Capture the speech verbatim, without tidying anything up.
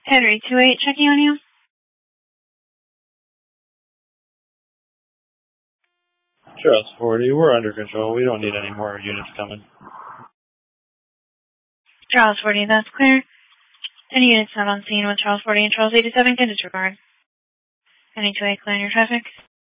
Henry two eight, checking on you. Charles forty, we're under control. We don't need any more units coming. Charles forty, that's clear. Any units not on scene with Charles forty and Charles eighty-seven can disregard. Henry two eight, clear your traffic.